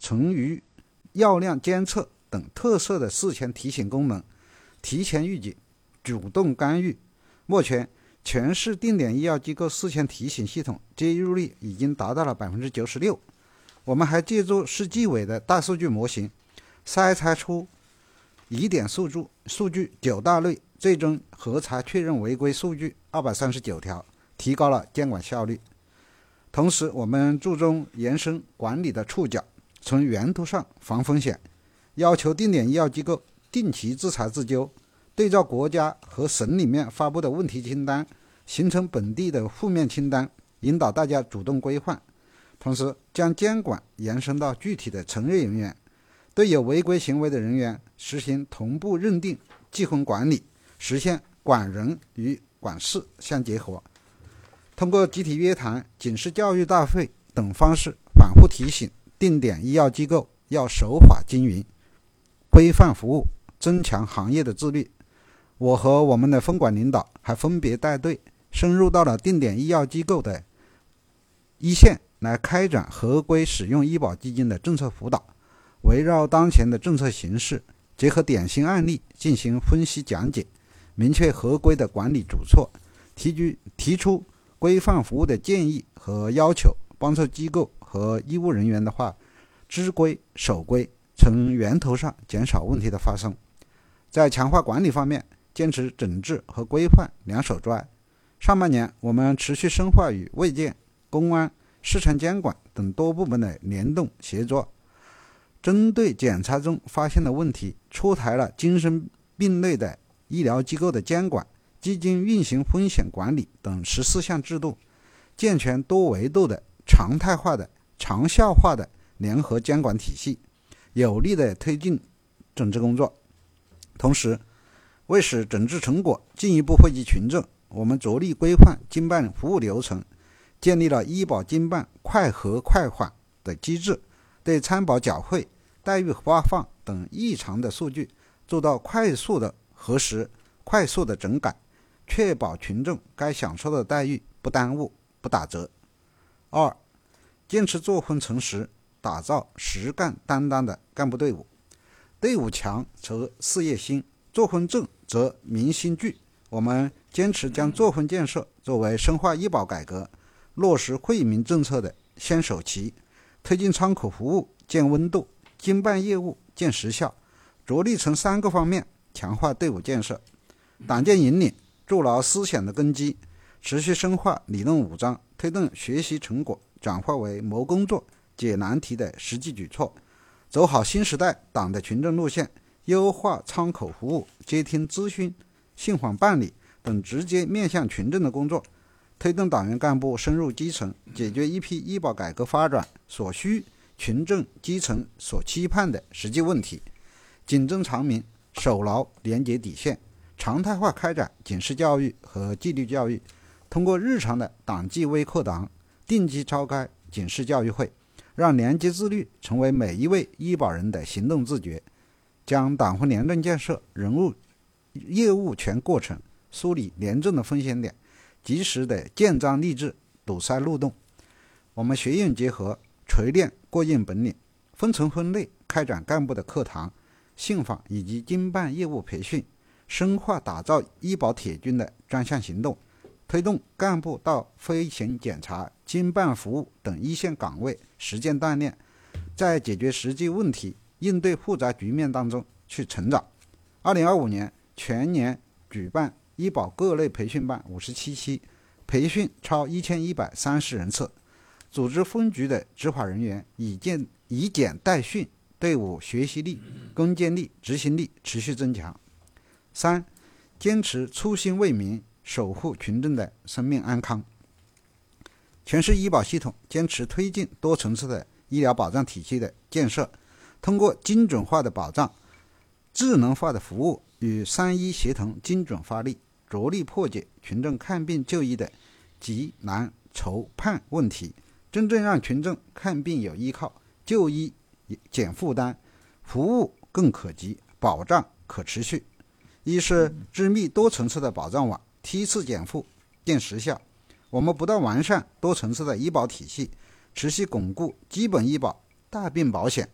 存于药量监测等特色的事前提醒功能，提前预警，主动干预。目前，全市定点医药机构事前提醒系统接入率已经达到了 96%。我们还借助市纪委的大数据模型，筛查出疑点数据9大类，最终核查确认违规数据239条，提高了监管效率。同时，我们注重延伸管理的触角，从源头上防风险，要求定点医药机构定期自查自纠，对照国家和省里面发布的问题清单，形成本地的负面清单，引导大家主动规范。同时，将监管延伸到具体的从业人员，对有违规行为的人员实行同步认定、记分管理，实现管人与管事相结合。通过集体约谈、警示教育大会等方式，反复提醒定点医药机构要守法经营、规范服务，增强行业的自律。我和我们的分管领导还分别带队深入到了定点医药机构的一线，来开展合规使用医保基金的政策辅导，围绕当前的政策形势，结合典型案例进行分析讲解，明确合规的管理举措，提出规范服务的建议和要求，帮助机构和医务人员的话知规守规，从源头上减少问题的发生。在强化管理方面，坚持整治和规范两手抓。上半年，我们持续深化与卫健、公安、市场监管等多部门的联动协作，针对检查中发现的问题，出台了精神病类的医疗机构的监管、基金运行风险管理等14项制度，健全多维度的常态化的长效化的联合监管体系，有力的推进整治工作。同时，为使整治成果进一步惠及群众，我们着力规范经办服务流程，建立了医保经办快核快缓的机制，对参保缴费、待遇发放等异常的数据做到快速的核实、快速的整改，确保群众该享受的待遇不耽误、不打折。2. 坚持作风诚实，打造实干担当的干部队伍。队伍强则事业兴，作风正则民心聚。我们坚持将作风建设作为深化医保改革、落实惠民政策的先手棋，推进窗口服务见温度，经办业务见实效，着力从3个方面强化队伍建设。党建引领，筑牢思想的根基，持续深化理论武装，推动学习成果转化为谋工作、解难题的实际举措，走好新时代党的群众路线，优化窗口服务、接听咨询、信访办理等直接面向群众的工作，推动党员干部深入基层，解决一批医保改革发展所需群众基层所期盼的实际问题，警钟长鸣，守牢廉洁底线，常态化开展警示教育和纪律教育，通过日常的党纪微课堂、定期召开警示教育会，让廉洁自律成为每一位医保人的行动自觉，将党风廉政建设人物业务全过程梳理廉政的风险点，及时的建章立制，堵塞漏洞。我们学院结合，锤炼过硬本领，分层分类开展干部的课堂、信访以及经办业务培训，深化打造医保铁军的专项行动，推动干部到飞行检查、经办服务等一线岗位实践锻炼，在解决实际问题、应对复杂局面当中去成长。2025年全年举办医保各类培训班57期，培训超1130人次，组织分局的执法人员以简代训，队伍学习力、攻坚力、执行力持续增强。3. 坚持初心为民，守护群众的生命安康。全市医保系统坚持推进多层次的医疗保障体系的建设，通过精准化的保障、智能化的服务与3医协同精准发力，着力破解群众看病就医的急难愁盼问题，真正让群众看病有依靠，就医减负担，服务更可及，保障可持续。一是织密多层次的保障网，梯次减负见实效。我们不断完善多层次的医保体系，持续巩固基本医保、大病保险、